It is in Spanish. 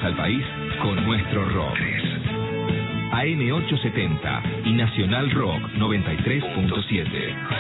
al país con nuestro rock. AM870 y Nacional Rock 93.7.